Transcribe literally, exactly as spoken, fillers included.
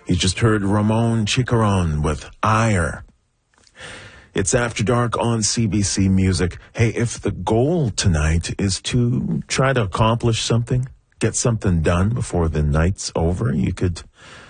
You just heard Ramon Chicaron with Ire. It's After Dark on C B C Music. Hey, if the goal tonight is to try to accomplish something, get something done before the night's over, you could